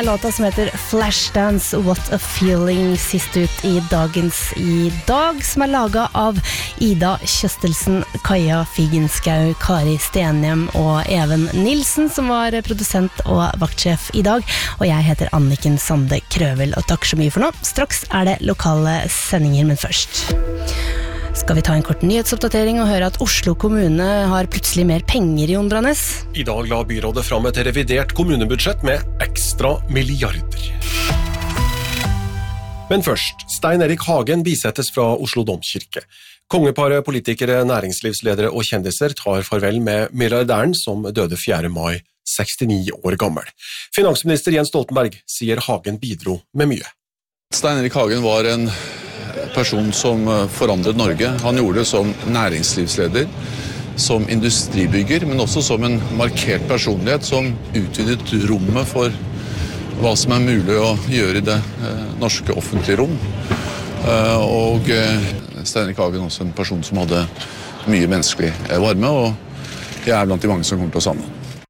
med låta som heter Flashdance, What a Feeling, sist ut i Dagens i dag, som laget av Ida Kjøstelsen, Kaja Figenskau, Kari Stenhjem og Even Nilsen, som var produsent og vaktsjef i dag. Og jeg heter Anniken Sande Krøvel, og takk så mye for nå. Straks det lokale sendinger, men først skal vi ta en kort nyhetsoppdatering og høre at Oslo kommune har plutselig mer penger, Jon Brannes. I dag la byrådet fram et revidert kommunebudsjett med ekstra milliarder. Men først, Stein Erik Hagen bisettes fra Oslo Domkirke. Kongeparet, politikere, næringslivsledere og kjendiser tar farvel med milliardæren som døde 4. mai, 69 år gammel. Finansminister Jens Stoltenberg sier Hagen bidro med mye. Stein Erik Hagen var en person som forandret Norge. Han gjorde det som næringslivsleder, som industribygger, men også som en markert personlighet som utvidet rommet for hva som mulig å gjøre i det norske offentlige rom. Og Stein Erik Hagen også en person som hadde mye menneskelig varme, og jeg blant de mange som kommer til å savne.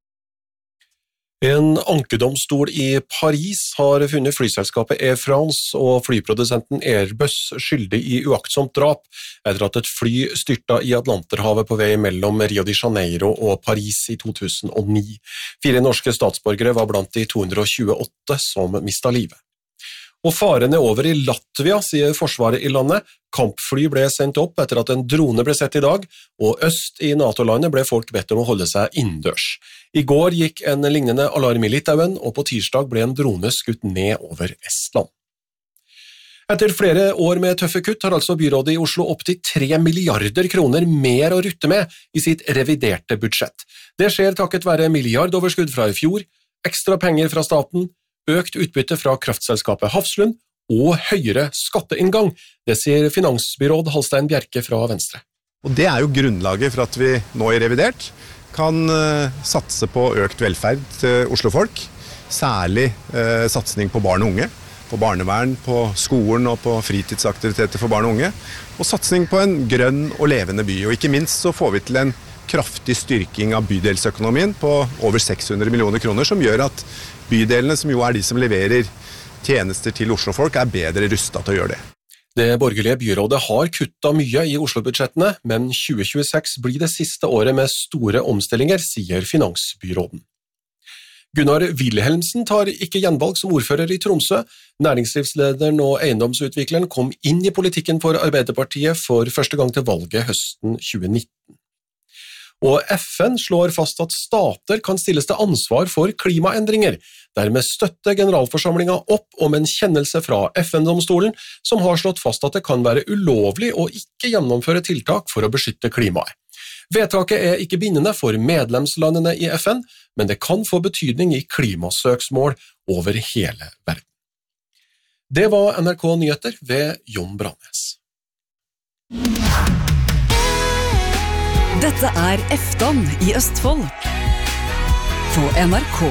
En ankedomstol i Paris har funnet flyselskapet Air France og flyprodusenten Airbus skyldig i uaktsomt drap etter at et fly styrtet i Atlanterhavet på vei mellom Rio de Janeiro og Paris i 2009. 4 norske statsborgere var blant de 228 som mistet livet. Og faren over i Latvia, sier forsvaret i landet. Kampfly ble sendt opp etter at en drone ble sett i dag, og øst i NATO-landet ble folk bedt om å holde seg innendørs. I går gikk en lignende alarm i Litauen, og på tirsdag ble en drone skutt ned over Estland. Etter flere år med tøffe kutt har altså byrådet i Oslo opp til 3 milliarder kroner mer å rutte med i sitt reviderte budsjett. Det skjer takket være milliardoverskudd fra i fjor, ekstra penger fra staten, økt utbytte fra kraftselskapet Hafslund og høyere skatteinngang. Det sier finansbyråd Halstein Bjerke fra Venstre. Og det jo grunnlaget for at vi nå i revidert kan satse på økt velferd til Oslofolk, særlig satsning på barn og unge, på barnevern, på skolen og på fritidsaktiviteter for barn og unge, og satsning på en grønn og levende by. Og ikke minst så får vi til en kraftig styrking av bydelsøkonomien på over 600 millioner kroner, som gjør at bydelene, som jo de som leverer tjenester til Oslofolk, bedre rustet til å gjøre det. Det borgerlige byrådet har kuttet mye i Oslo-budsjettene, men 2026 blir det siste året med store omstillinger, sier finansbyråden. Gunnar Wilhelmsen tar ikke gjenvalg som ordfører i Tromsø. Næringslivslederen og eiendomsutvikleren kom inn i politikken for Arbeiderpartiet for første gang til valget høsten 2019. Og FN slår fast at stater kan stilles til ansvar for klimaendringer. Dermed støtter generalforsamlingen opp om en kjennelse fra FN-domstolen, som har slått fast at det kan være ulovlig å ikke gjennomføre tiltak for å beskytte klimaet. Vedtaket ikke bindende for medlemslandene i FN, men det kan få betydning i klimasøksmål over hele verden. Det var NRK Nyheter ved Jon Brannes. Dette Efton i Østfold på NRK.